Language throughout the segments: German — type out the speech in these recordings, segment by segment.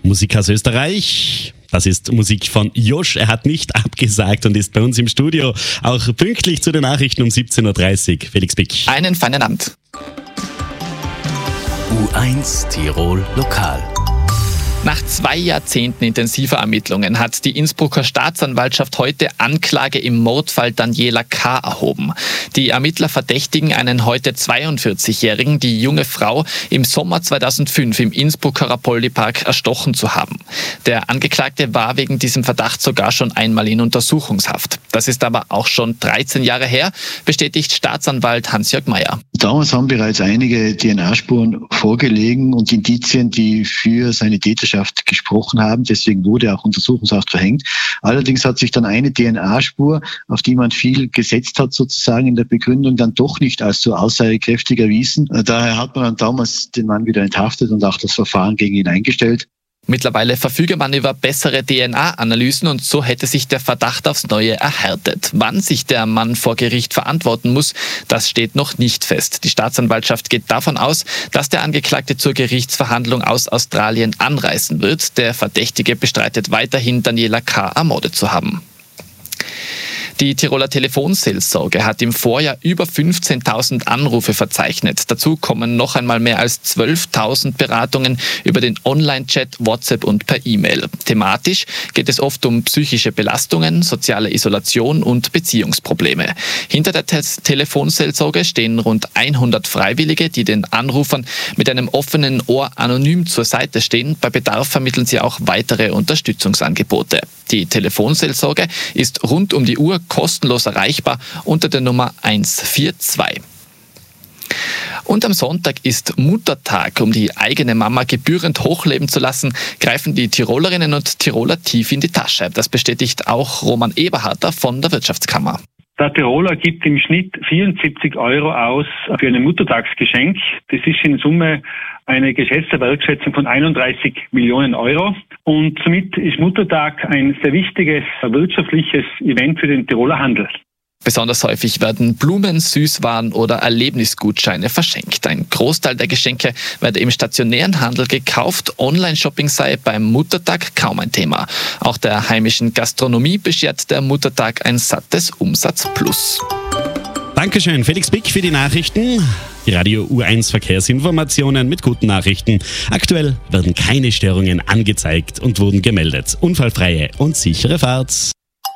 Musik aus Österreich. Das ist Musik von Josh. Er hat nicht abgesagt und ist bei uns im Studio. Auch pünktlich zu den Nachrichten um 17.30 Uhr. Felix Bick. Einen feinen Abend. U1 Tirol Lokal. Nach 2 Jahrzehnten intensiver Ermittlungen hat die Innsbrucker Staatsanwaltschaft heute Anklage im Mordfall Daniela K. erhoben. Die Ermittler verdächtigen einen heute 42-Jährigen, die junge Frau im Sommer 2005 im Innsbrucker Rapoldi-Park erstochen zu haben. Der Angeklagte war wegen diesem Verdacht sogar schon einmal in Untersuchungshaft. Das ist aber auch schon 13 Jahre her, bestätigt Staatsanwalt Hans-Jörg Meyer. Damals haben bereits einige DNA-Spuren vorgelegen und Indizien, die für seine Täterschaft gesprochen haben. Deswegen wurde auch Untersuchungshaft verhängt. Allerdings hat sich dann eine DNA-Spur, auf die man viel gesetzt hat, sozusagen in der Begründung, dann doch nicht als so aussagekräftig erwiesen. Daher hat man dann damals den Mann wieder enthaftet und auch das Verfahren gegen ihn eingestellt. Mittlerweile verfüge man über bessere DNA-Analysen und so hätte sich der Verdacht aufs Neue erhärtet. Wann sich der Mann vor Gericht verantworten muss, das steht noch nicht fest. Die Staatsanwaltschaft geht davon aus, dass der Angeklagte zur Gerichtsverhandlung aus Australien anreisen wird. Der Verdächtige bestreitet weiterhin, Daniela K. ermordet zu haben. Die Tiroler Telefonseelsorge hat im Vorjahr über 15.000 Anrufe verzeichnet. Dazu kommen noch einmal mehr als 12.000 Beratungen über den Online-Chat, WhatsApp und per E-Mail. Thematisch geht es oft um psychische Belastungen, soziale Isolation und Beziehungsprobleme. Hinter der Telefonseelsorge stehen rund 100 Freiwillige, die den Anrufern mit einem offenen Ohr anonym zur Seite stehen. Bei Bedarf vermitteln sie auch weitere Unterstützungsangebote. Die Telefonseelsorge ist rund um die Uhr kostenlos erreichbar unter der Nummer 142. Und am Sonntag ist Muttertag. Um die eigene Mama gebührend hochleben zu lassen, greifen die Tirolerinnen und Tiroler tief in die Tasche. Das bestätigt auch Roman Eberharter von der Wirtschaftskammer. Der Tiroler gibt im Schnitt 74 € aus für ein Muttertagsgeschenk. Das ist in Summe eine geschätzte Wertschätzung von 31 Millionen €. Und somit ist Muttertag ein sehr wichtiges wirtschaftliches Event für den Tiroler Handel. Besonders häufig werden Blumen, Süßwaren oder Erlebnisgutscheine verschenkt. Ein Großteil der Geschenke werde im stationären Handel gekauft. Online-Shopping sei beim Muttertag kaum ein Thema. Auch der heimischen Gastronomie beschert der Muttertag ein sattes Umsatzplus. Dankeschön, Felix Bick für die Nachrichten. Die Radio U1 Verkehrsinformationen mit guten Nachrichten. Aktuell werden keine Störungen angezeigt und wurden gemeldet. Unfallfreie und sichere Fahrt.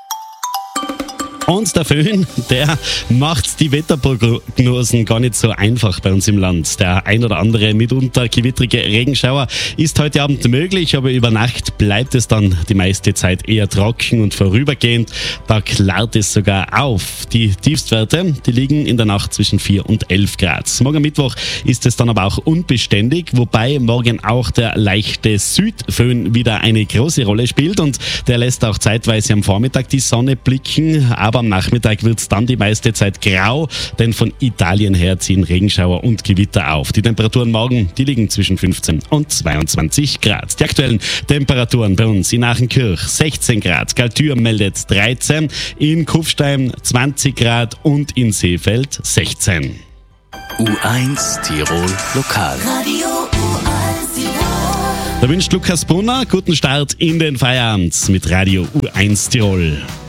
Und der Föhn, der macht die Wetterprognosen gar nicht so einfach bei uns im Land. Der ein oder andere mitunter gewittrige Regenschauer ist heute Abend möglich, aber über Nacht bleibt es dann die meiste Zeit eher trocken und vorübergehend. Da klart es sogar auf. Die Tiefstwerte, die liegen in der Nacht zwischen 4 und 11 Grad. Morgen Mittwoch ist es dann aber auch unbeständig, wobei morgen auch der leichte Südföhn wieder eine große Rolle spielt und der lässt auch zeitweise am Vormittag die Sonne blicken, aber am Nachmittag wird es dann die meiste Zeit grau, denn von Italien her ziehen Regenschauer und Gewitter auf. Die Temperaturen morgen, die liegen zwischen 15 und 22 Grad. Die aktuellen Temperaturen bei uns in Achenkirch 16 Grad, Galtür meldet 13, in Kufstein 20 Grad und in Seefeld 16. U1 Tirol Lokal. Radio U1 Tirol. Da wünscht Lukas Brunner guten Start in den Feierabend mit Radio U1 Tirol.